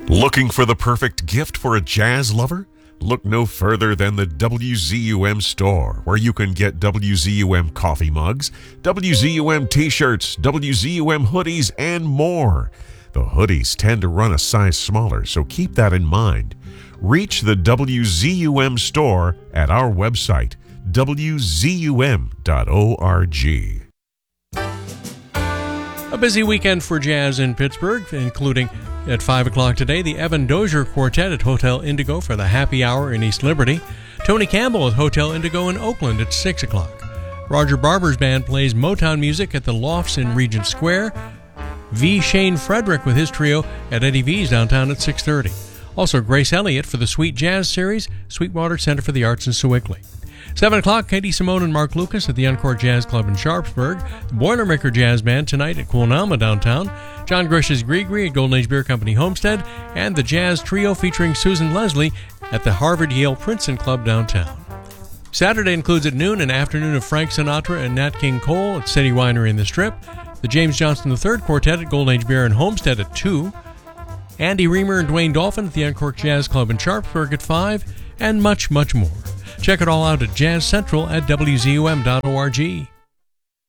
Looking for the perfect gift for a jazz lover? Look no further than the WZUM store, where you can get WZUM coffee mugs, WZUM t-shirts, WZUM hoodies, and more. The hoodies tend to run a size smaller, so keep that in mind. Reach the WZUM store at our website, wzum.org. A busy weekend for jazz in Pittsburgh, including at 5 o'clock today, the Evan Dozier Quartet at Hotel Indigo for the Happy Hour in East Liberty. Tony Campbell at Hotel Indigo in Oakland at 6 o'clock. Roger Barber's band plays Motown music at the Lofts in Regent Square. V. Shane Frederick with his trio at Eddie V's downtown at 6:30. Also, Grace Elliott for the Sweet Jazz Series, Sweetwater Center for the Arts in Sewickley. 7 o'clock, Katie Simone and Mark Lucas at the Encore Jazz Club in Sharpsburg. The Boilermaker Jazz Band tonight at Quilnama downtown. John Grish's Grigri at Golden Age Beer Company Homestead. And the Jazz Trio featuring Susan Leslie at the Harvard-Yale Princeton Club downtown. Saturday includes at noon an afternoon of Frank Sinatra and Nat King Cole at City Winery in the Strip. The James Johnson III Quartet at Golden Age Beer and Homestead at 2. Andy Reamer and Dwayne Dolphin at the Uncorked Jazz Club in Sharpsburg at 5. And much, much more. Check it all out at Jazz Central at WZUM.org.